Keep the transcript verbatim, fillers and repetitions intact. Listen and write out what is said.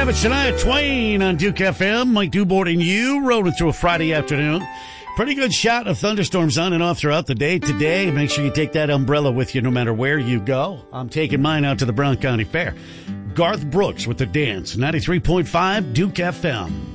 have it, Shania Twain on Duke F M. Mike Dubort and you rolling through a Friday afternoon. Pretty good shot of thunderstorms on and off throughout the day today. Make sure you take that umbrella with you no matter where you go. I'm taking mine out to the Brown County Fair. Garth Brooks with The Dance, ninety-three point five Duke F M.